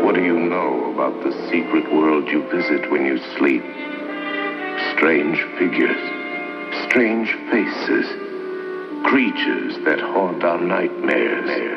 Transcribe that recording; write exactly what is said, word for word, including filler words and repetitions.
What do you know about the secret world you visit when you sleep? Strange figures, strange faces, creatures that haunt our nightmares.